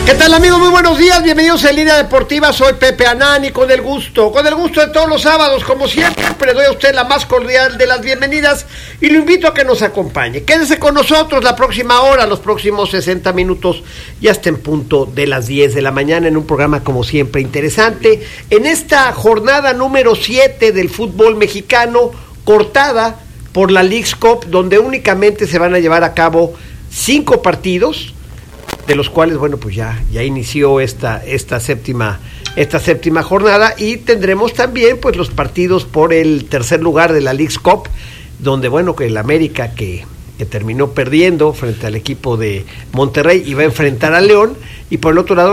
¿Qué tal, amigos? Muy buenos días, bienvenidos a Línea Deportiva. Soy Pepe Anani, con el gusto de todos los sábados, como siempre, doy a usted la más cordial de las bienvenidas y lo invito a que nos acompañe. Quédese con nosotros la próxima hora, los próximos 60 minutos, ya hasta en punto de las 10 de la mañana, en un programa como siempre interesante, en esta jornada número 7 del fútbol mexicano, cortada por la Leagues Cup, donde únicamente se van a llevar a cabo 5 partidos, de los cuales, bueno, pues ya inició esta séptima jornada, y tendremos también pues los partidos por el tercer lugar de la Leagues Cup, donde, bueno, que el América que terminó perdiendo frente al equipo de Monterrey iba a enfrentar a León, y por el otro lado